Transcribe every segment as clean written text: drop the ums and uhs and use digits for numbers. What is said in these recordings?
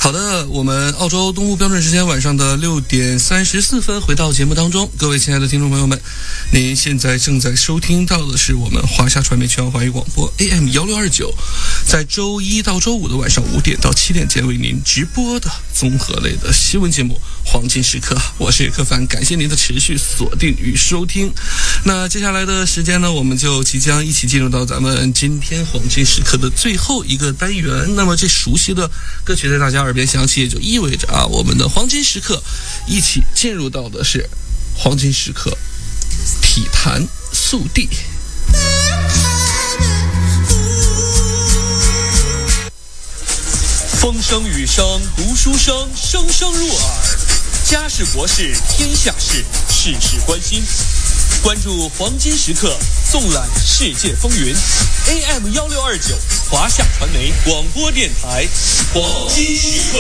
好的，我们澳洲东部标准时间晚上的6点34分回到节目当中，各位亲爱的听众朋友们，您现在正在收听到的是我们华夏传媒全华语广播 AM1629，在周一到周五的晚上5点到7点间为您直播的综合类的新闻节目黄金时刻，我是柯凡，感谢您的持续锁定与收听。那接下来的时间呢，我们就即将一起进入到咱们今天黄金时刻的最后一个单元。那么这熟悉的歌曲在大家耳边响起，也就意味着啊，我们的黄金时刻一起进入到的是黄金时刻体坛速递。 风声雨声读书声，声声入耳。家事国事天下事，事事关心。关注黄金时刻，纵览世界风云。AM1629华夏传媒广播电台，黄金时刻。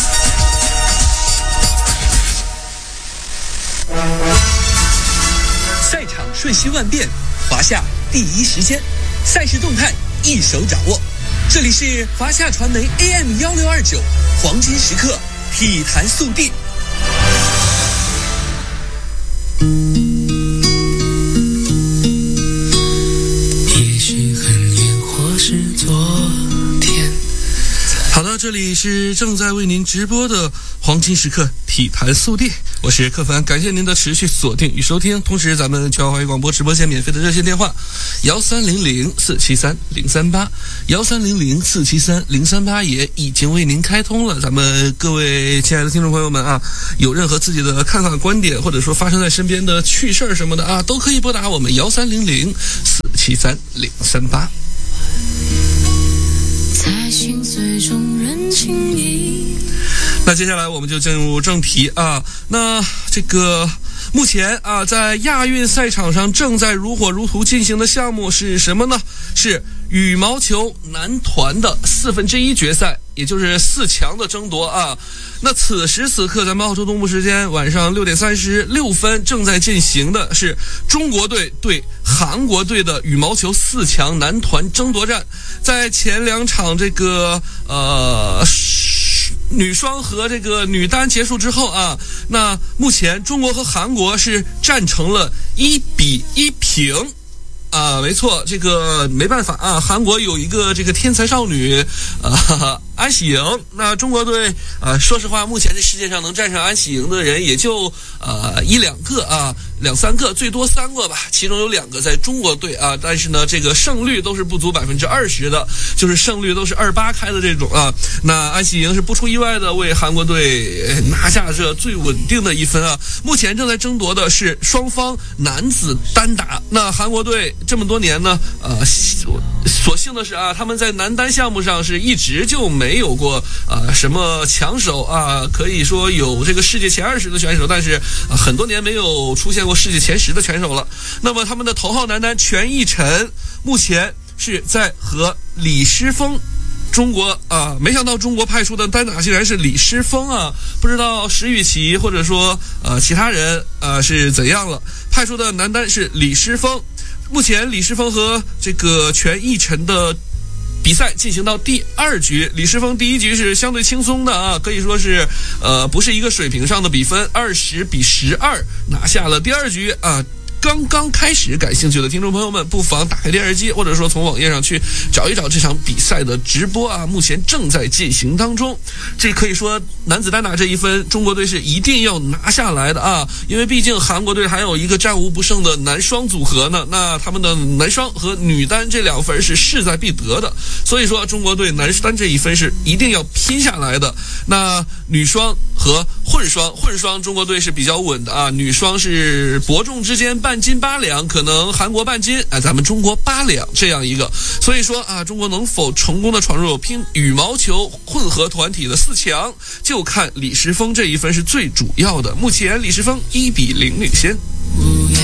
赛场瞬息万变，华夏第一时间，赛事动态一手掌握。这里是华夏传媒 AM1629黄金时刻体坛速递。 也许很远，或是昨天。 好的，这里是正在为您直播的黄金时刻体坛速递，我是柯凡，感谢您的持续锁定与收听。同时咱们全华语广播直播间免费的热线电话1300473038 1300473038也已经为您开通了。咱们各位亲爱的听众朋友们啊，有任何自己的看法观点，或者说发生在身边的趣事什么的啊，都可以拨打我们1300473038。 在心碎中认清你。 那接下来我们就进入正题啊。那这个目前啊，在亚运赛场上正在如火如荼进行的项目是什么呢？是羽毛球男团的1/4决赛，也就是4强的争夺啊。那此时此刻，咱们澳洲东部时间晚上6点36分正在进行的是中国队对韩国队的羽毛球4强男团争夺战。在前2场这个女双和这个女单结束之后啊，那目前中国和韩国是战成了1-1平。啊，没错，这个没办法啊，韩国有一个这个天才少女，安喜莹。那中国队说实话，目前这世界上能战胜安喜莹的人也就1-2个啊，2-3个，最多3个吧。其中有2个在中国队啊，但是呢，这个胜率都是不足20%的，就是胜率都是2-8开的这种啊。那安喜莹是不出意外的为韩国队拿下这最稳定的1分啊。目前正在争夺的是双方男子单打。那韩国队这么多年呢，所幸的是啊，他们在男单项目上是一直就没有过什么强手啊，可以说有这个世界前20的选手，但是很多年没有出现过世界前10的选手了。那么他们的头号男单全义晨目前是在和李诗峰。中国啊，没想到中国派出的单打竟然是李诗峰啊！不知道石宇奇或者说其他人是怎样了。派出的男单是李诗峰。目前李诗峰和这个全义晨的比赛进行到第2局，李诗峰第1局是相对轻松的啊，可以说是不是一个水平上的比分，20-12拿下了第2局啊。刚刚开始，感兴趣的听众朋友们不妨打开电视机，或者说从网页上去找一找这场比赛的直播啊，目前正在进行当中。这可以说男子单打这1分，中国队是一定要拿下来的啊，因为毕竟韩国队还有一个战无不胜的男双组合呢，那他们的男双和女单这2分是势在必得的，所以说中国队男单这1分是一定要拼下来的。那女双和混双中国队是比较稳的啊，女双是伯仲之间半斤8两，可能韩国半斤，咱们中国8两这样一个。所以说啊，中国能否成功的闯入拼羽毛球混合团体的4强，就看李诗峰这1分是最主要的。目前李诗峰1-0领先。 无言